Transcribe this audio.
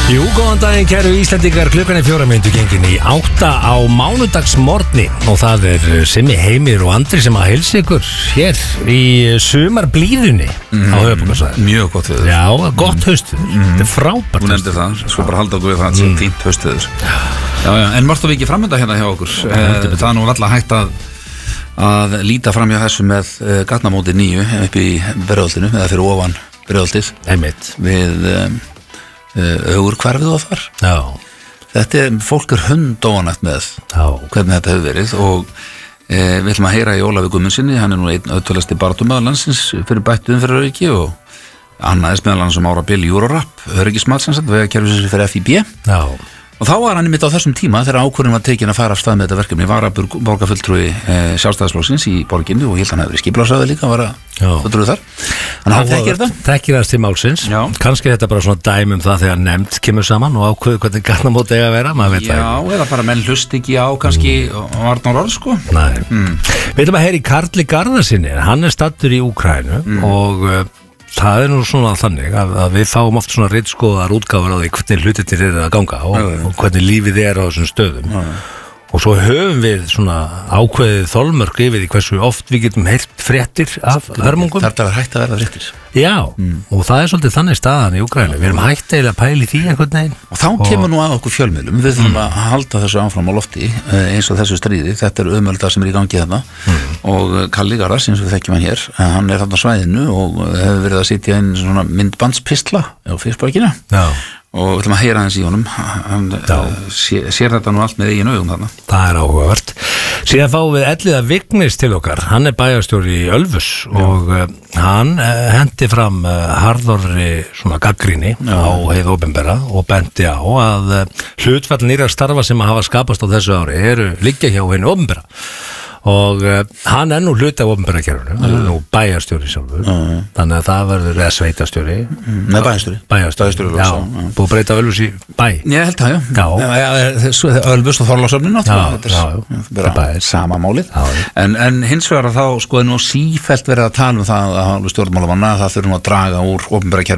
Jú, góðan daginn, kæru Íslendingar, klukkan 4:00 gengin í 8 á mánudagsmorgni og það Simmi, Heimir og Andri sem að heilsa ykkur hér í sumarblíðunni á höfuðborgarsvæðinu. Mjög gott veður. Já, gott haustveður. Þetta er frábært. Þú nefndir það, sko bara halda okkur við það, þetta er fínt haustveður. Já, en margt og vikið framönda hérna hjá okkur. Það nú alltaf hægt að líta fram hjá þessu með gatnamóti 9 upp í Breiðholtinu, eða fyrir ofan Breiðholtið. Einmitt. Við Ögurhverfið og þar. Já. Þetta fólk hundóanægt með hvernig þetta hefur verið og við ætlum að heyra í Ólafi Guðmundsssyni, hann er nú einn ötulasti baráttumaður landsins fyrir bættu umferðaröryggi og annaðist meðal annars árabil Eurorapp, öryggismat vegakerfisins fyrir FIB. Já. Og þá var hann einmitt á þessum tíma þegar ákvörðun var tekin að fara af stað með þetta verkefni, varaborgarfulltrúi Sjálfstæðisflokksins í borginni og ég held hann hefði verið skipulagsráði líka, var að fulltrúi þar. Þannig hann þekkir þetta. Þekkir það til málsins. Já. Kannski þetta bara svona dæmi það þegar nefnd kemur saman og ákveður hvernig gatnamót eiga að vera, maður veit það. Já, eða bara menn hlust ekki á kannski varnar orð, sko. Nei. Við ætlum að heyra í Karli Garðarsinni, hann er staddur í Úkraínu og það er nú svona þannig að við fáum oft svona ritskoðar útgáfur á því hvernig hlutirnir eru að ganga og hvernig lífið er á þessum stöðum og svo höfum við svona ákveðið þolmörk yfir því hversu oft við getum heyrt fréttir af hörmungum. Það er hægt að verða fréttir. Já, og það er svolítið þannig staðan í Úkraínu. Við erum hægt eiginlega að pæla í því einhvern veginn. Og þá kemur nú að okkur fjölmiðlum. Við þurfum að halda þessu áfram á lofti eins og þessu stríði. Þetta er ömöldar sem er í gangi þarna og Kalli Garðars, eins og við þekkjum hann hér, hann er þarna á svæðinu og hefur verið að sitja inn svona myndbandspistla á Facebookinu. Já. Og við ætlum að heyra hans í honum. Hann sér þetta nú allt með eigin augum þarna. Það er áhugavert. Síðan fáum við Elliða Vignis til okkar. Hann er bæjarstjóri í Ölfus og hann hendi fram harðorri svona gagnrýni á hið opinbera og benti á að hlutfall nýrra starfa sem hafa skapast á þessu ári eru liggja hjá hinu opinbera. Og hann er nú hluti af opinbera kerfinu, hann er nú bæjarstjóri sjálfur, þannig að það verður eða sveitastjóri. Nei, bæjarstjóri. Já, búið að breyta Ölfus í bæ. Ég held það, já. Ölfus og Þorlákshöfnin náttúrulega, þetta er bara sama málið. En hins vegar þá sko er nú sífellt verið að tala um það að stjórnmálamanna, það þurfum að draga úr opinbera kerfinu